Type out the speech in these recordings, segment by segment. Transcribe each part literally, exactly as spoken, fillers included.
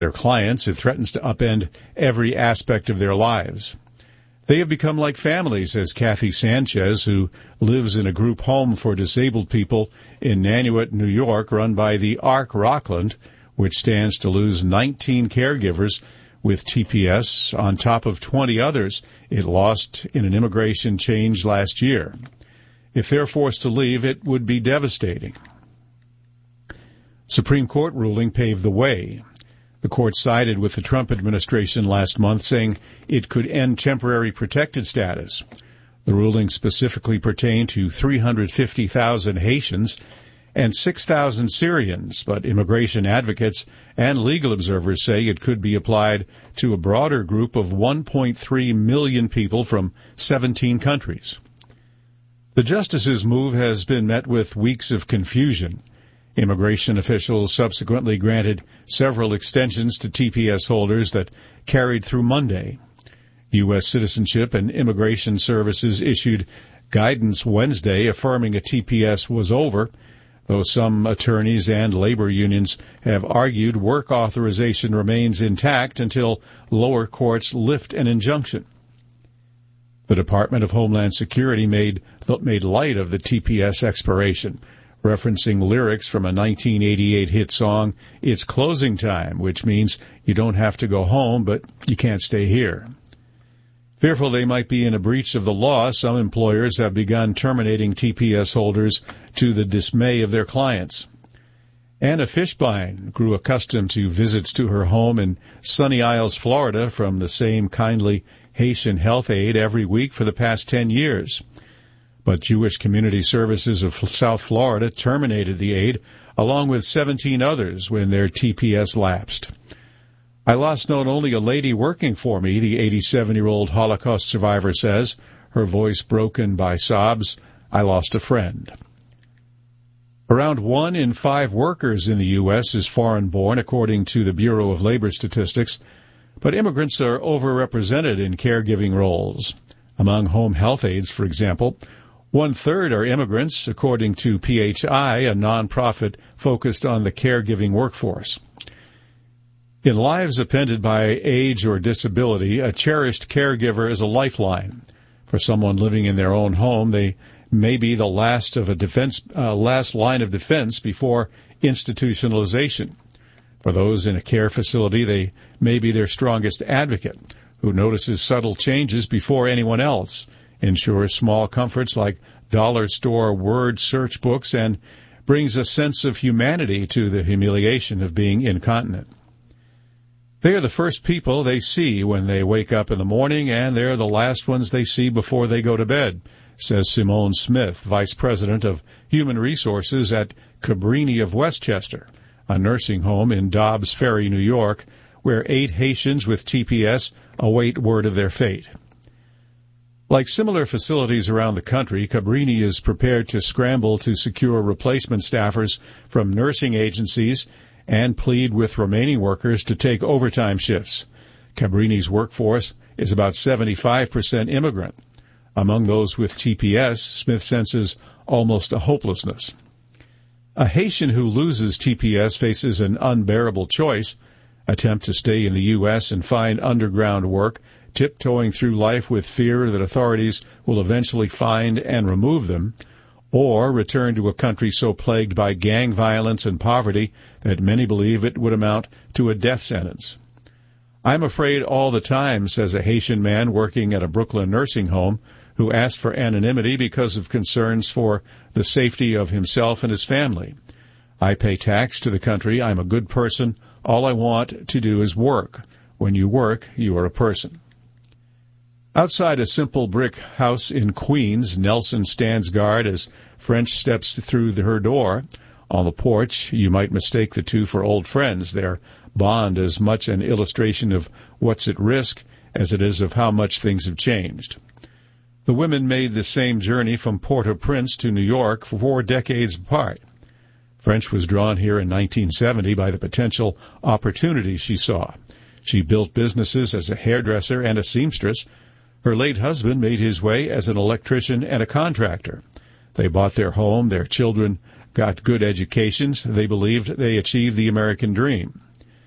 their clients, it threatens to upend every aspect of their lives. They have become like family, says Kathy Sanchez, who lives in a group home for disabled people in Nanuet, New York, run by the Arc Rockland, which stands to lose nineteen caregivers with T P S on top of twenty others it lost in an immigration change last year. If they're forced to leave, it would be devastating. Supreme Court ruling paved the way. The court sided with the Trump administration last month, saying it could end temporary protected status. The ruling specifically pertained to three hundred fifty thousand Haitians and six thousand Syrians, but immigration advocates and legal observers say it could be applied to a broader group of one point three million people from seventeen countries. The justices' move has been met with weeks of confusion. Immigration officials subsequently granted several extensions to T P S holders that carried through Monday. U S Citizenship and Immigration Services issued guidance Wednesday affirming a T P S was over, though some attorneys and labor unions have argued work authorization remains intact until lower courts lift an injunction. The Department of Homeland Security made, made light of the T P S expiration, referencing lyrics from a nineteen eighty-eight hit song, It's Closing Time, which means you don't have to go home, but you can't stay here. Fearful they might be in a breach of the law, some employers have begun terminating T P S holders to the dismay of their clients. Anna Fishbein grew accustomed to visits to her home in Sunny Isles, Florida, from the same kindly Haitian health aide every week for the past ten years. But Jewish Community Services of South Florida terminated the aid, along with seventeen others, when their T P S lapsed. I lost not only a lady working for me, the eighty-seven-year-old Holocaust survivor says, her voice broken by sobs, I lost a friend. Around one in five workers in the U S is foreign-born, according to the Bureau of Labor Statistics, but immigrants are overrepresented in caregiving roles. Among home health aides, for example, one-third are immigrants, according to P H I, a nonprofit focused on the caregiving workforce. In lives appended by age or disability, a cherished caregiver is a lifeline. For someone living in their own home, they may be the last of a defense, uh, last line of defense before institutionalization. For those in a care facility, they may be their strongest advocate, who notices subtle changes before anyone else, ensures small comforts like dollar store word search books, and brings a sense of humanity to the humiliation of being incontinent. They are the first people they see when they wake up in the morning, and they're the last ones they see before they go to bed, says Simone Smith, Vice President of Human Resources at Cabrini of Westchester, a nursing home in Dobbs Ferry, New York, where eight Haitians with T P S await word of their fate. Like similar facilities around the country, Cabrini is prepared to scramble to secure replacement staffers from nursing agencies and plead with remaining workers to take overtime shifts. Cabrini's workforce is about seventy-five percent immigrant. Among those with T P S, Smith senses almost a hopelessness. A Haitian who loses T P S faces an unbearable choice: attempt to stay in the U S and find underground work, tiptoeing through life with fear that authorities will eventually find and remove them, or return to a country so plagued by gang violence and poverty that many believe it would amount to a death sentence. I'm afraid all the time, says a Haitian man working at a Brooklyn nursing home who asked for anonymity because of concerns for the safety of himself and his family. I pay tax to the country. I'm a good person. All I want to do is work. When you work, you are a person. Outside a simple brick house in Queens, Nelson stands guard as French steps through her door. On the porch, you might mistake the two for old friends. Their bond is much an illustration of what's at risk as it is of how much things have changed. The women made the same journey from Port-au-Prince to New York for four decades apart. French was drawn here in nineteen seventy by the potential opportunities she saw. She built businesses as a hairdresser and a seamstress. Her late husband made his way as an electrician and a contractor. They bought their home, their children got good educations, they believed they achieved the American dream.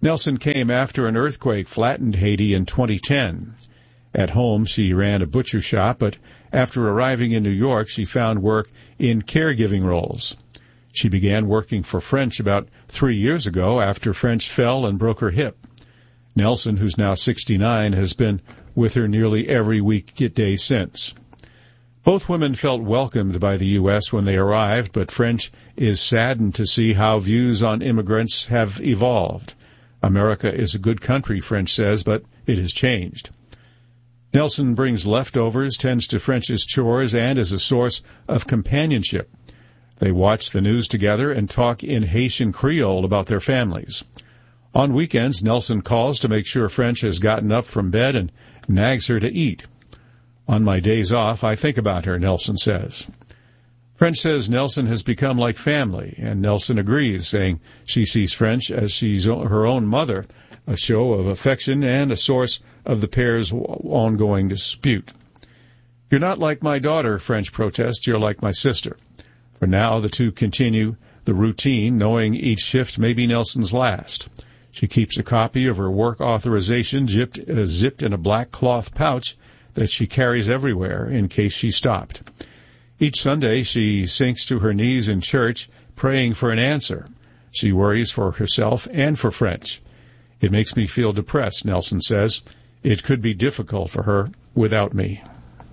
Nelson came after an earthquake flattened Haiti in twenty ten. At home, she ran a butcher shop, but after arriving in New York, she found work in caregiving roles. She began working for French about three years ago after French fell and broke her hip. Nelson, who's now sixty-nine, has been with her nearly every weekday since. Both women felt welcomed by the U S when they arrived, but French is saddened to see how views on immigrants have evolved. America is a good country, French says, but it has changed. Nelson brings leftovers, tends to French's chores, and is a source of companionship. They watch the news together and talk in Haitian Creole about their families. On weekends, Nelson calls to make sure French has gotten up from bed and nags her to eat. On my days off, I think about her, Nelson says. French says Nelson has become like family, and Nelson agrees, saying she sees French as she's her own mother, a show of affection and a source of the pair's ongoing dispute. You're not like my daughter, French protests. You're like my sister. For now, the two continue the routine, knowing each shift may be Nelson's last. She keeps a copy of her work authorization zipped, uh, zipped in a black cloth pouch that she carries everywhere in case she stopped. Each Sunday, she sinks to her knees in church, praying for an answer. She worries for herself and for French. It makes me feel depressed, Nelson says. It could be difficult for her without me.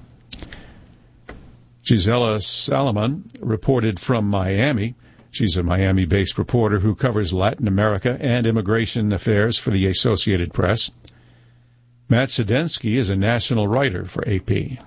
Gisela Salomon reported from Miami. She's a Miami-based reporter who covers Latin America and immigration affairs for the Associated Press. Matt Sedensky is a national writer for A P.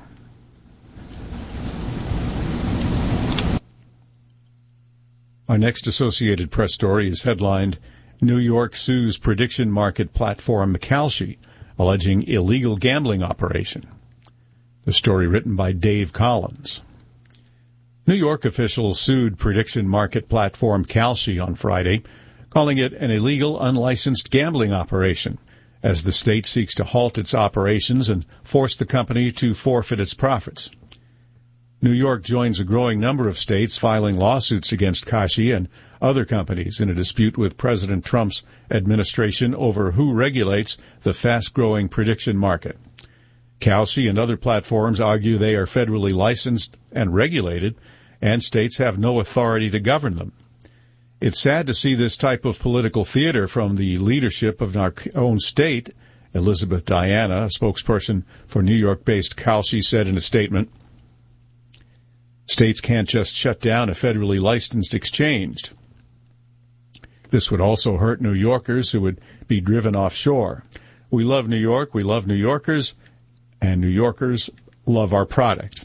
Our next Associated Press story is headlined, New York sues prediction market platform Kalshi, alleging illegal gambling operation. The story written by Dave Collins. New York officials sued prediction market platform Kalshi on Friday, calling it an illegal, unlicensed gambling operation, as the state seeks to halt its operations and force the company to forfeit its profits. New York joins a growing number of states filing lawsuits against Kalshi and other companies in a dispute with President Trump's administration over who regulates the fast-growing prediction market. Kalshi and other platforms argue they are federally licensed and regulated, and states have no authority to govern them. It's sad to see this type of political theater from the leadership of our own state, Elizabeth Diana, a spokesperson for New York-based Kalshi, said in a statement. States can't just shut down a federally licensed exchange. This would also hurt New Yorkers who would be driven offshore. We love New York, we love New Yorkers, and New Yorkers love our product.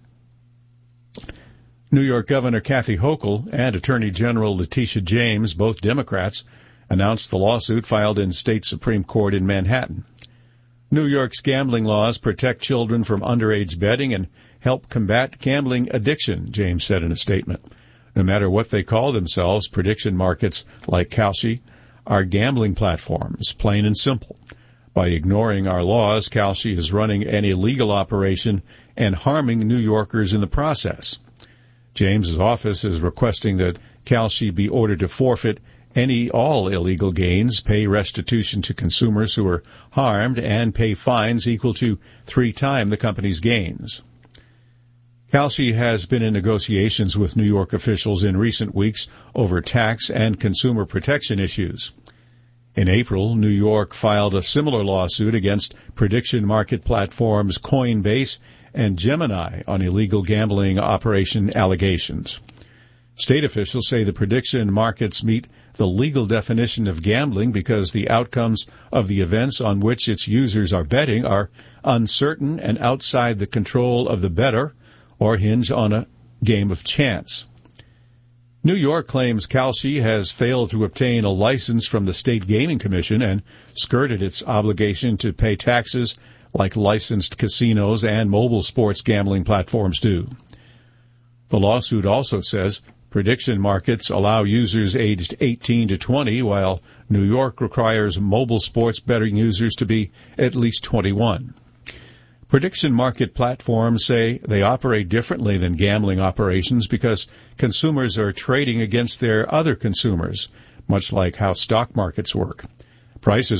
New York Governor Kathy Hochul and Attorney General Letitia James, both Democrats, announced the lawsuit filed in state Supreme Court in Manhattan. New York's gambling laws protect children from underage betting and help combat gambling addiction, James said in a statement. No matter what they call themselves, prediction markets like Kalshi are gambling platforms, plain and simple. By ignoring our laws, Kalshi is running an illegal operation and harming New Yorkers in the process. James's office is requesting that Kalshi be ordered to forfeit any all illegal gains, pay restitution to consumers who are harmed, and pay fines equal to three times the company's gains. Kalshi has been in negotiations with New York officials in recent weeks over tax and consumer protection issues. In April, New York filed a similar lawsuit against prediction market platforms Coinbase and Gemini on illegal gambling operation allegations. State officials say the prediction markets meet the legal definition of gambling because the outcomes of the events on which its users are betting are uncertain and outside the control of the bettor or hinge on a game of chance. New York claims Kalshi has failed to obtain a license from the State Gaming Commission and skirted its obligation to pay taxes like licensed casinos and mobile sports gambling platforms do. The lawsuit also says prediction markets allow users aged eighteen to twenty, while New York requires mobile sports betting users to be at least twenty-one. Prediction market platforms say they operate differently than gambling operations because consumers are trading against their other consumers, much like how stock markets work. Prices